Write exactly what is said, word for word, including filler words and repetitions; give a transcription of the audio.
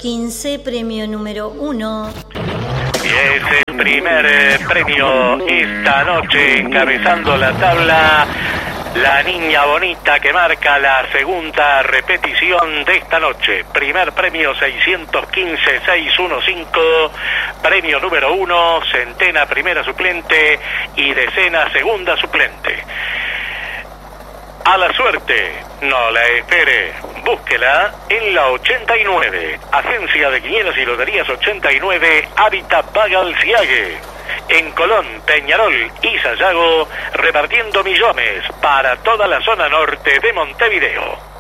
quince, premio número uno. Y es el primer eh, premio esta noche, encabezando la tabla, la niña bonita que marca la segunda repetición de esta noche. Primer premio seiscientos quince, seiscientos quince, premio número uno, centena primera suplente y decena segunda suplente. A la suerte, no la espere, búsquela en la ochenta y nueve, Agencia de Quinielas y Loterías ochenta y nueve, Hábitat Bagalciague. En Colón, Peñarol y Sayago, repartiendo millones para toda la zona norte de Montevideo.